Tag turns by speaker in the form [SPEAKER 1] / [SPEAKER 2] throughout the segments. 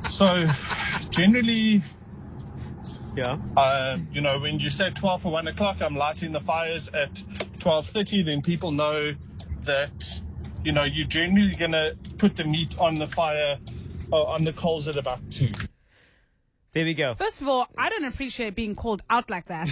[SPEAKER 1] So, generally,
[SPEAKER 2] Yeah.
[SPEAKER 1] when you say 12 or 1 o'clock, I'm lighting the fires at 12:30. Then people know that, you're generally going to put the meat on the fire or on the coals at about 2.
[SPEAKER 2] There we go.
[SPEAKER 3] First of all, I don't appreciate being called out like that.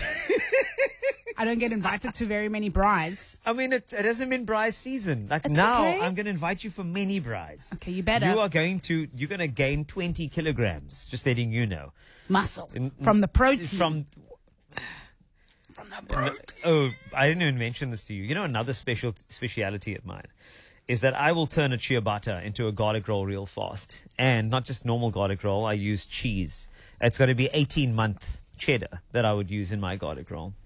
[SPEAKER 3] I don't get invited to very many braais.
[SPEAKER 2] I mean, it hasn't been braai season. Like
[SPEAKER 3] It's
[SPEAKER 2] now,
[SPEAKER 3] okay.
[SPEAKER 2] I'm going to invite you for many braais.
[SPEAKER 3] Okay, you better.
[SPEAKER 2] You're going to gain 20 kilograms, just letting you know.
[SPEAKER 3] Muscle. From the protein.
[SPEAKER 2] From
[SPEAKER 3] the protein.
[SPEAKER 2] Oh, I didn't even mention this to you. You know, another speciality of mine is that I will turn a ciabatta into a garlic roll real fast. And not just normal garlic roll, I use cheese. It's got to be 18-month cheddar that I would use in my garlic roll.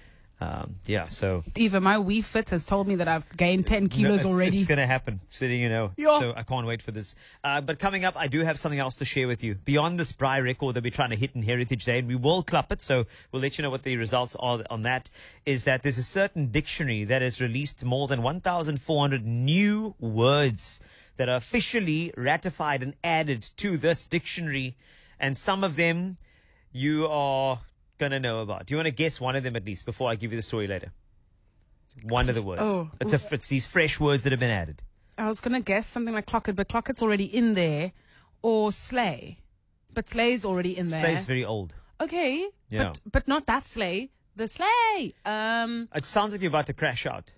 [SPEAKER 2] So...
[SPEAKER 3] Eva, my Wii Fit has told me that I've gained 10 kilos already.
[SPEAKER 2] It's going to happen, so you know.
[SPEAKER 3] Yeah.
[SPEAKER 2] So I can't wait for this. But coming up, I do have something else to share with you. Beyond this braai record that we're trying to hit in Heritage Day, and we will club it, so we'll let you know what the results are on that, is that there's a certain dictionary that has released more than 1,400 new words that are officially ratified and added to this dictionary. And some of them you are going to know about. Do you want to guess one of them at least before I give you the story later? One of the words.
[SPEAKER 3] Oh.
[SPEAKER 2] It's these fresh words that have been added.
[SPEAKER 3] I was going to guess something like clock it, but clock it's already in there. Or sleigh. But sleigh's already in there.
[SPEAKER 2] Sleigh's very old.
[SPEAKER 3] Okay.
[SPEAKER 2] Yeah.
[SPEAKER 3] But not that sleigh. The sleigh.
[SPEAKER 2] It sounds like you're about to crash out.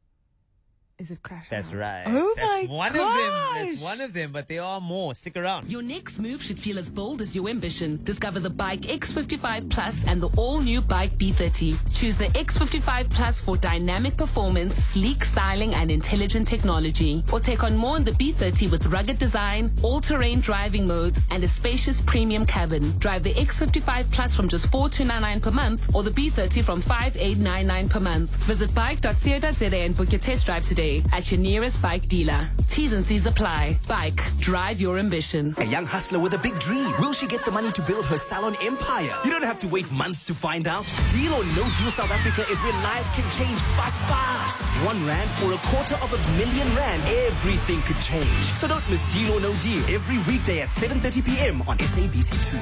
[SPEAKER 3] Is it crash
[SPEAKER 2] That's
[SPEAKER 3] out?
[SPEAKER 2] right.
[SPEAKER 3] Oh
[SPEAKER 2] That's
[SPEAKER 3] my
[SPEAKER 2] one
[SPEAKER 3] gosh.
[SPEAKER 2] of them. That's one of them, but there are more. Stick around.
[SPEAKER 4] Your next move should feel as bold as your ambition. Discover the Bike X55 Plus and the all-new Bike B30. Choose the X55 Plus for dynamic performance, sleek styling, and intelligent technology. Or take on more in the B30 with rugged design, all-terrain driving modes, and a spacious premium cabin. Drive the X55 Plus from just $4,299 per month, or the B30 from $5,899 per month. Visit bike.co.za and book your test drive today at your nearest bike dealer. T's and C's apply. Bike. Drive your ambition.
[SPEAKER 5] A young hustler with a big dream. Will she get the money to build her salon empire? You don't have to wait months to find out. Deal or No Deal South Africa is where lives can change fast. R1 or R250,000. Everything could change. So don't miss Deal or No Deal every weekday at 7:30 p.m. on SABC2.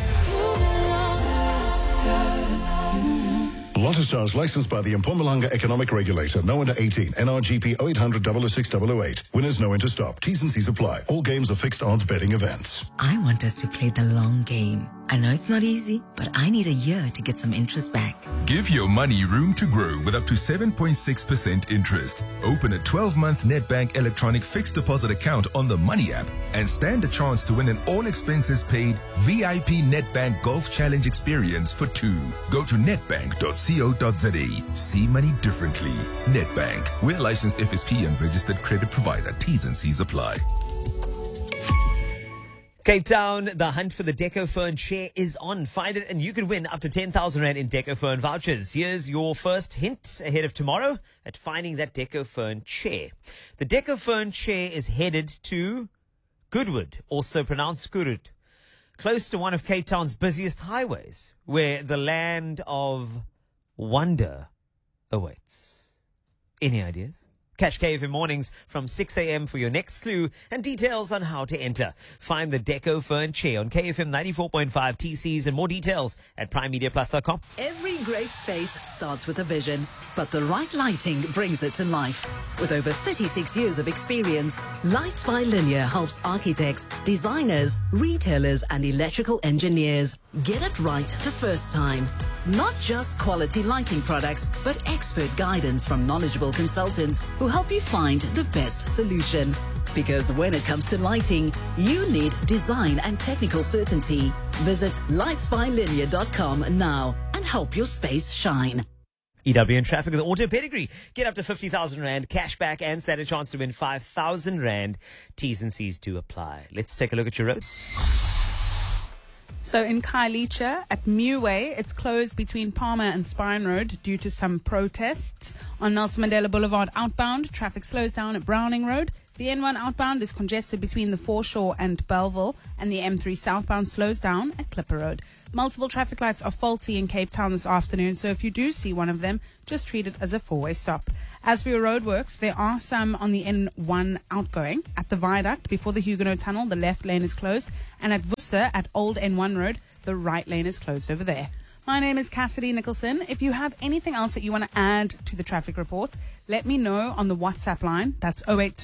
[SPEAKER 6] Lotto Stars licensed by the Mpumalanga Economic Regulator. No under 18. NRGP 0800 006 008. Winners no enter stop. T's and C's apply. All games are fixed odds betting events.
[SPEAKER 7] I want us to play the long game. I know it's not easy, but I need a year to get some interest back.
[SPEAKER 8] Give your money room to grow with up to 7.6% interest. Open a 12-month Nedbank electronic fixed deposit account on the Money app and stand a chance to win an all-expenses-paid VIP Nedbank Golf Challenge experience for 2. Go to nedbank.co.za. See money differently. Nedbank. We're licensed FSP and registered credit provider. T's and C's apply.
[SPEAKER 2] Cape Town, the hunt for the Deco Fern chair is on. Find it and you could win up to 10,000 Rand in Deco Fern vouchers. Here's your first hint ahead of tomorrow at finding that Deco Fern chair. The Deco Fern chair is headed to Goodwood, also pronounced Goodwood, close to one of Cape Town's busiest highways, where the land of wonder awaits. Any ideas? Catch KFM mornings from 6 a.m. for your next clue and details on how to enter. Find the Deco Fern chair on KFM 94.5 TCs and more details at primemediaplus.com.
[SPEAKER 9] Every great space starts with a vision, but the right lighting brings it to life. With over 36 years of experience, Lights by Linear helps architects, designers, retailers, and electrical engineers get it right the first time. Not just quality lighting products, but expert guidance from knowledgeable consultants who help you find the best solution. Because when it comes to lighting, you need design and technical certainty. Visit lightsbylinear.com now and help your space shine.
[SPEAKER 2] EW and traffic with the Auto Pedigree. Get up to 50,000 Rand cash back and stand a chance to win 5,000 Rand. T's and C's do apply. Let's take a look at your roads.
[SPEAKER 3] So in Khayelitsha at Muway, it's closed between Palmer and Spine Road due to some protests. On Nelson Mandela Boulevard outbound, traffic slows down at Browning Road. The N1 outbound is congested between the foreshore and Belleville, and the M3 southbound slows down at Clipper Road. Multiple traffic lights are faulty in Cape Town this afternoon, so if you do see one of them, just treat it as a four-way stop. As for your roadworks, there are some on the N1 outgoing. At the viaduct before the Huguenot Tunnel, the left lane is closed, and at Worcester at Old N1 Road, the right lane is closed over there. My name is Cassidy Nicholson. If you have anything else that you want to add to the traffic reports, let me know on the WhatsApp line. That's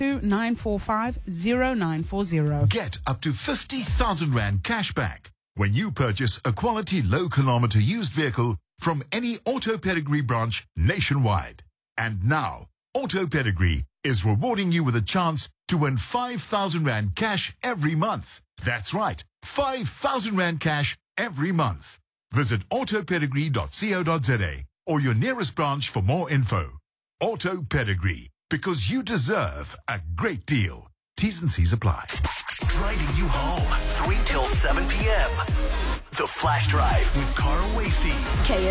[SPEAKER 3] 082-945-0940.
[SPEAKER 10] Get up to 50,000 Rand cash back when you purchase a quality low-kilometer used vehicle from any Auto Pedigree branch nationwide. And now, Auto Pedigree is rewarding you with a chance to win 5,000 Rand cash every month. That's right, 5,000 Rand cash every month. Visit autopedigree.co.za or your nearest branch for more info. Auto Pedigree, because you deserve a great deal. T's and C's apply.
[SPEAKER 11] Driving you home, 3 till 7 p.m. The Flash Drive with Carl Wasty.